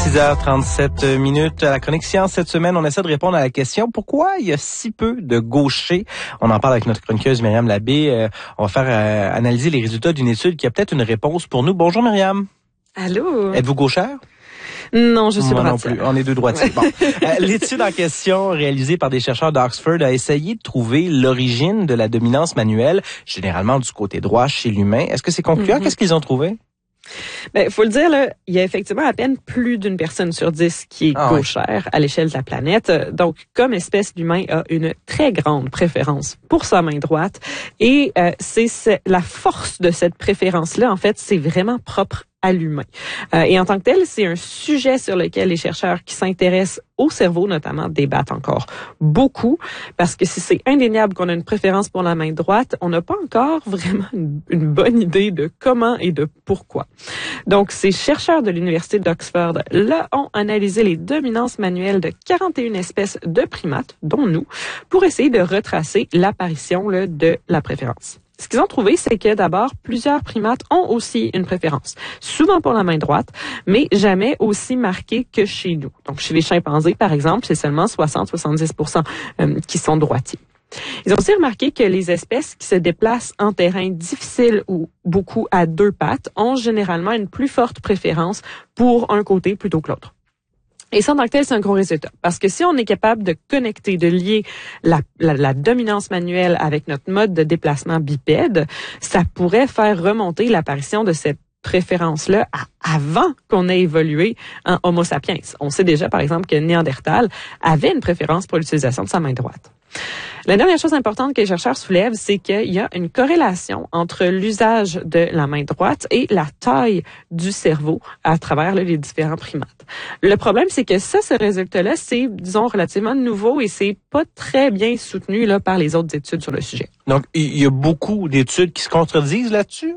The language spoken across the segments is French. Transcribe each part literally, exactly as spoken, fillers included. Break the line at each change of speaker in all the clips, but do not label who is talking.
six heures trente-sept minutes à la Chronique Science. Cette semaine, on essaie de répondre à la question pourquoi il y a si peu de gauchers. On en parle avec notre chroniqueuse Myriam Labbé. Euh, on va faire euh, analyser les résultats d'une étude qui a peut-être une réponse pour nous. Bonjour Myriam.
Allô.
Êtes-vous gauchère?
Non, je suis
Moi
droitière.
non plus. On est deux droitiers. Bon. Euh, l'étude en question, réalisée par des chercheurs d'Oxford, a essayé de trouver l'origine de la dominance manuelle, généralement du côté droit chez l'humain. Est-ce que c'est concluant? Mm-hmm. Qu'est-ce qu'ils ont trouvé?
Ben, faut le dire, là, il y a effectivement à peine plus d'une personne sur dix qui est ah, gauchère ouais. à l'échelle de la planète. Donc, comme espèce, l'humain a une très grande préférence pour sa main droite. Et euh, c'est, c'est la force de cette préférence-là, en fait, c'est vraiment propre à l'humain. Euh, et en tant que tel, c'est un sujet sur lequel les chercheurs qui s'intéressent au cerveau, notamment, débattent encore beaucoup, parce que si c'est indéniable qu'on a une préférence pour la main droite, on n'a pas encore vraiment une, une bonne idée de comment et de pourquoi. Donc, ces chercheurs de l'Université d'Oxford, là, ont analysé les dominances manuelles de quarante et une espèces de primates, dont nous, pour essayer de retracer l'apparition là, de la préférence. Ce qu'ils ont trouvé, c'est que d'abord, plusieurs primates ont aussi une préférence, souvent pour la main droite, mais jamais aussi marquée que chez nous. Donc, chez les chimpanzés, par exemple, c'est seulement soixante à soixante-dix pour cent euh, qui sont droitiers. Ils ont aussi remarqué que les espèces qui se déplacent en terrain difficile ou beaucoup à deux pattes ont généralement une plus forte préférence pour un côté plutôt que l'autre. Et ça, en tant que tel, c'est un gros résultat. Parce que si on est capable de connecter, de lier la, la, la dominance manuelle avec notre mode de déplacement bipède, ça pourrait faire remonter l'apparition de cette préférence-là à avant qu'on ait évolué en Homo sapiens. On sait déjà, par exemple, que Néandertal avait une préférence pour l'utilisation de sa main droite. La dernière chose importante que les chercheurs soulèvent, c'est qu'il y a une corrélation entre l'usage de la main droite et la taille du cerveau à travers là, les différents primates. Le problème, c'est que ça, ce résultat-là, c'est, disons, relativement nouveau et c'est pas très bien soutenu là, par les autres études sur le sujet.
Donc, il y a beaucoup d'études qui se contredisent là-dessus?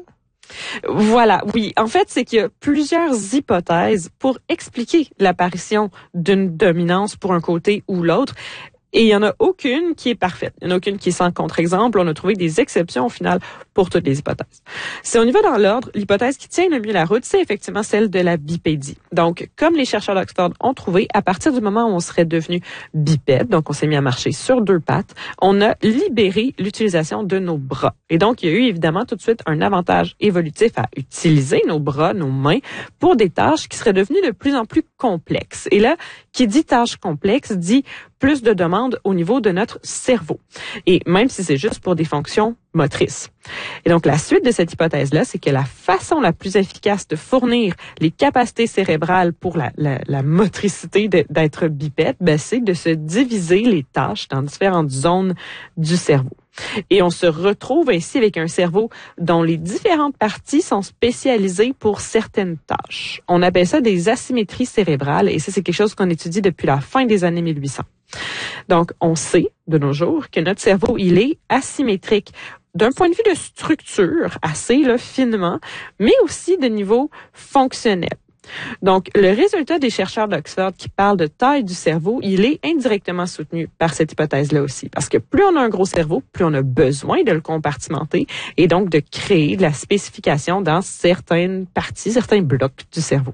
Voilà, oui. En fait, c'est qu'il y a plusieurs hypothèses pour expliquer l'apparition d'une dominance pour un côté ou l'autre. Et il n'y en a aucune qui est parfaite. Il n'y en a aucune qui est sans contre-exemple. On a trouvé des exceptions au final pour toutes les hypothèses. Si on y va dans l'ordre, l'hypothèse qui tient le mieux la route, c'est effectivement celle de la bipédie. Donc, comme les chercheurs d'Oxford ont trouvé, à partir du moment où on serait devenu bipède, donc on s'est mis à marcher sur deux pattes, on a libéré l'utilisation de nos bras. Et donc, il y a eu évidemment tout de suite un avantage évolutif à utiliser nos bras, nos mains, pour des tâches qui seraient devenues de plus en plus complexes. Et là, qui dit tâches complexes, dit plus de demandes au niveau de notre cerveau. Et même si c'est juste pour des fonctions motrices. Et donc, la suite de cette hypothèse-là, c'est que la façon la plus efficace de fournir les capacités cérébrales pour la, la, la motricité de, d'être bipède, ben, c'est de se diviser les tâches dans différentes zones du cerveau. Et on se retrouve ainsi avec un cerveau dont les différentes parties sont spécialisées pour certaines tâches. On appelle ça des asymétries cérébrales et ça, c'est quelque chose qu'on étudie depuis la fin des années mille huit cents. Donc, on sait de nos jours que notre cerveau, il est asymétrique d'un point de vue de structure, assez là, finement, mais aussi de niveau fonctionnel. Donc, le résultat des chercheurs d'Oxford qui parlent de taille du cerveau, il est indirectement soutenu par cette hypothèse-là aussi. Parce que plus on a un gros cerveau, plus on a besoin de le compartimenter et donc de créer de la spécification dans certaines parties, certains blocs du cerveau.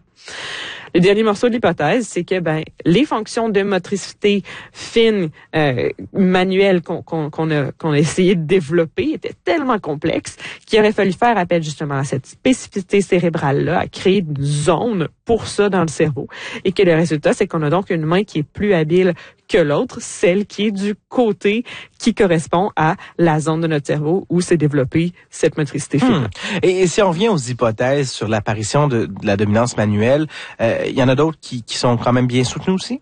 Le dernier morceau de l'hypothèse, c'est que ben les fonctions de motricité fine, euh, manuelle qu'on, qu'on, qu'on, a, qu'on a essayé de développer étaient tellement complexes qu'il aurait fallu faire appel justement à cette spécificité cérébrale-là, à créer une zone pour ça dans le cerveau. Et que le résultat, c'est qu'on a donc une main qui est plus habile que l'autre, celle qui est du côté qui correspond à la zone de notre cerveau où s'est développée cette motricité fine.
Hmm. Et, et si on revient aux hypothèses sur l'apparition de, de la dominance manuelle, euh, il y en a d'autres qui, qui sont quand même bien soutenues aussi?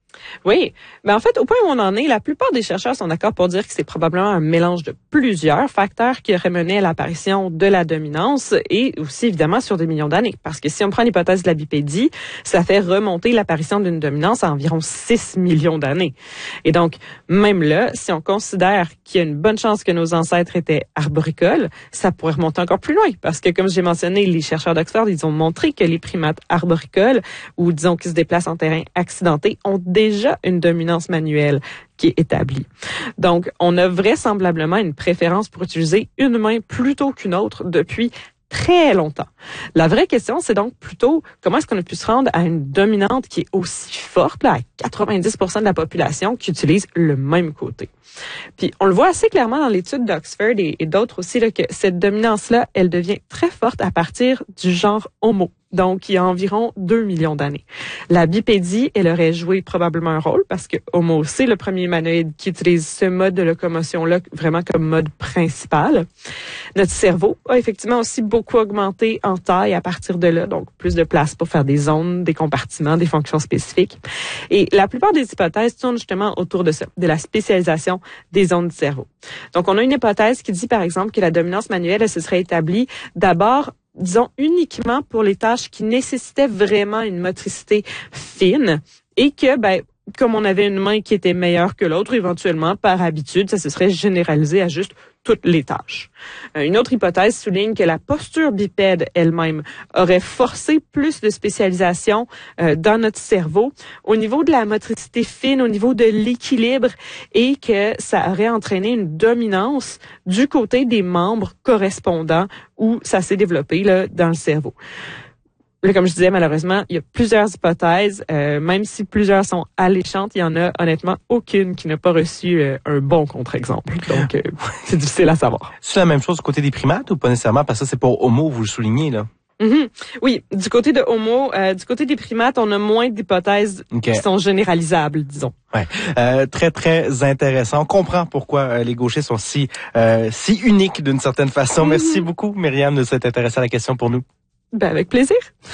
Oui, mais en fait, au point où on en est, la plupart des chercheurs sont d'accord pour dire que c'est probablement un mélange de plusieurs facteurs qui auraient mené à l'apparition de la dominance et aussi évidemment sur des millions d'années. Parce que si on prend l'hypothèse de la bipédie, ça fait remonter l'apparition d'une dominance à environ six millions d'années. Et donc, même là, si on considère qu'il y a une bonne chance que nos ancêtres étaient arboricoles, ça pourrait remonter encore plus loin. Parce que comme j'ai mentionné, les chercheurs d'Oxford, ils ont montré que les primates arboricoles, ou disons qui se déplacent en terrain accidenté, ont déjà une dominance manuelle qui est établie. Donc, on a vraisemblablement une préférence pour utiliser une main plutôt qu'une autre depuis très longtemps. La vraie question, c'est donc plutôt comment est-ce qu'on a pu se rendre à une dominante qui est aussi forte, là, à quatre-vingt-dix pour cent de la population qui utilise le même côté. Puis on le voit assez clairement dans l'étude d'Oxford et, et d'autres aussi, là, que cette dominance-là, elle devient très forte à partir du genre Homo. Donc, il y a environ deux millions d'années. La bipédie, elle aurait joué probablement un rôle parce que Homo, c'est le premier humanoïde qui utilise ce mode de locomotion-là vraiment comme mode principal. Notre cerveau a effectivement aussi beaucoup augmenté en taille à partir de là, donc plus de place pour faire des ondes, des compartiments, des fonctions spécifiques. Et la plupart des hypothèses tournent justement autour de ça, de la spécialisation des ondes du cerveau. Donc, on a une hypothèse qui dit, par exemple, que la dominance manuelle, elle se serait établie d'abord disons, uniquement pour les tâches qui nécessitaient vraiment une motricité fine et que, ben, comme on avait une main qui était meilleure que l'autre, éventuellement, par habitude, ça se serait généralisé à juste toutes les tâches. Une autre hypothèse souligne que la posture bipède elle-même aurait forcé plus de spécialisation euh, dans notre cerveau au niveau de la motricité fine, au niveau de l'équilibre et que ça aurait entraîné une dominance du côté des membres correspondants où ça s'est développé là, dans le cerveau. Là, comme je disais, malheureusement, il y a plusieurs hypothèses. Euh, même si plusieurs sont alléchantes, il y en a honnêtement aucune qui n'a pas reçu euh, un bon contre-exemple. Donc, euh, c'est difficile à savoir.
C'est la même chose du côté des primates ou pas nécessairement? Parce que ça, c'est pour Homo, vous le soulignez, là.
Mm-hmm. Oui, du côté de Homo, euh, du côté des primates, on a moins d'hypothèses okay. qui sont généralisables, disons.
Ouais, euh, très très intéressant. On comprend pourquoi euh, les gauchers sont si euh, si uniques d'une certaine façon. Mm-hmm. Merci beaucoup, Myriam, de s'être intéressée à la question pour nous.
Ben, avec plaisir.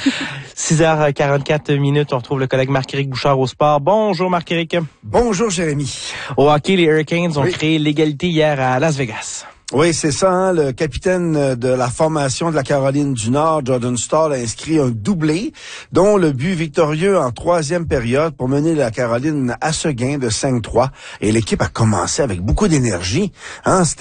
six heures quarante-quatre minutes, on retrouve le collègue Marc-Éric Bouchard au sport. Bonjour Marc-Éric.
Bonjour Jérémy.
Au hockey, les Hurricanes ont
oui.
créé l'égalité hier à Las Vegas.
Oui, c'est ça. Hein, le capitaine de la formation de la Caroline du Nord, Jordan Staal, a inscrit un doublé, dont le but victorieux en troisième période pour mener la Caroline à ce gain de cinq trois. Et l'équipe a commencé avec beaucoup d'énergie. Hein,